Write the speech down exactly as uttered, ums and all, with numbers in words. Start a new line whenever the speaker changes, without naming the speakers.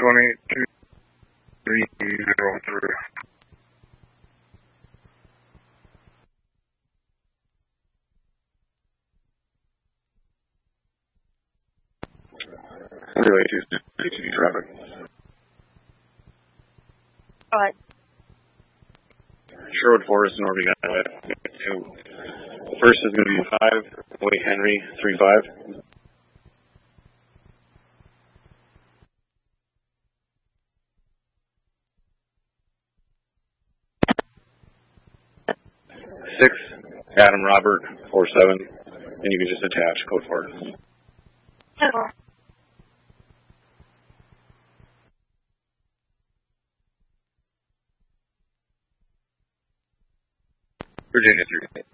twenty-two three zero three.
Relay two two traffic.
Go ahead.
Sherwood Forest, Norby Highway two. First is going to be five, Boy Henry, three five. Six, Adam Robert, four seven, and you can just attach code four.
Hello.
Virginia three.